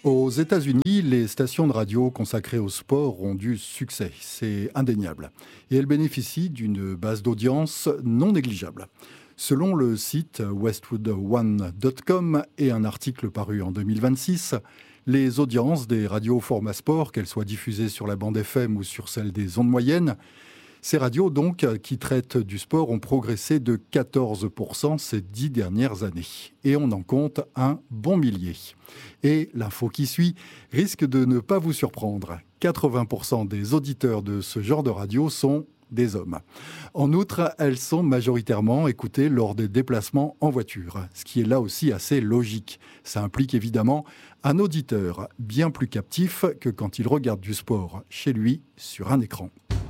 Aux États-Unis, les stations de radio consacrées au sport ont du succès, c'est indéniable. Et elles bénéficient d'une base d'audience non négligeable. Selon le site westwood1.com et un article paru en 2026, les audiences des radios format sport, qu'elles soient diffusées sur la bande FM ou sur celle des ondes moyennes, ces radios donc qui traitent du sport ont progressé de 14% ces 10 dernières années. Et on en compte un bon millier. Et l'info qui suit risque de ne pas vous surprendre. 80% des auditeurs de ce genre de radio sont des hommes. En outre, elles sont majoritairement écoutées lors des déplacements en voiture, ce qui est là aussi assez logique. Ça implique évidemment un auditeur bien plus captif que quand il regarde du sport chez lui sur un écran.